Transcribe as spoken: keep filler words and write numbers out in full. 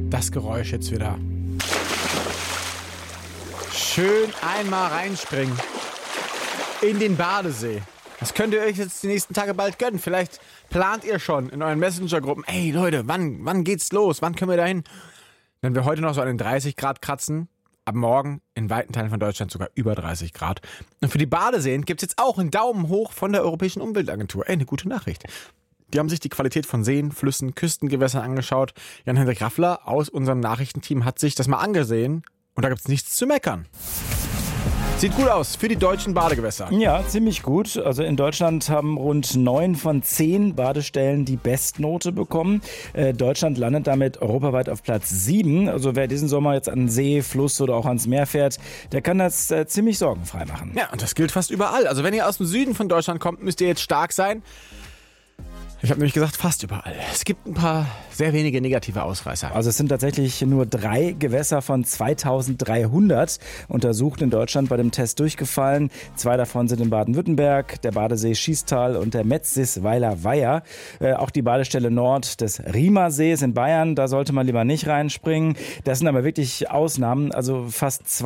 das Geräusch jetzt wieder. Schön einmal reinspringen in den Badesee. Das könnt ihr euch jetzt die nächsten Tage bald gönnen. Vielleicht plant ihr schon in euren Messenger-Gruppen, ey Leute, wann, wann geht's los? Wann können wir da hin? Wenn wir heute noch so an den dreißig Grad kratzen, ab morgen in weiten Teilen von Deutschland sogar über dreißig Grad. Und für die Badeseen gibt es jetzt auch einen Daumen hoch von der Europäischen Umweltagentur. Ey, eine gute Nachricht. Die haben sich die Qualität von Seen, Flüssen, Küstengewässern angeschaut. Jan-Hendrik Raffler aus unserem Nachrichtenteam hat sich das mal angesehen. Und da gibt's nichts zu meckern. Sieht gut aus für die deutschen Badegewässer. Ja, ziemlich gut. Also in Deutschland haben rund neun von zehn Badestellen die Bestnote bekommen. Äh, Deutschland landet damit europaweit auf Platz sieben. Also wer diesen Sommer jetzt an den See, Fluss oder auch ans Meer fährt, der kann das äh, ziemlich sorgenfrei machen. Ja, und das gilt fast überall. Also wenn ihr aus dem Süden von Deutschland kommt, müsst ihr jetzt stark sein. Ich habe nämlich gesagt, fast überall. Es gibt ein paar sehr wenige negative Ausreißer. Also es sind tatsächlich nur drei Gewässer von zweitausenddreihundert untersucht in Deutschland bei dem Test durchgefallen. Zwei davon sind in Baden-Württemberg, der Badesee Schiestal und der Metzisweiler Weiher. Äh, auch die Badestelle Nord des Riemersees in Bayern, da sollte man lieber nicht reinspringen. Das sind aber wirklich Ausnahmen. Also fast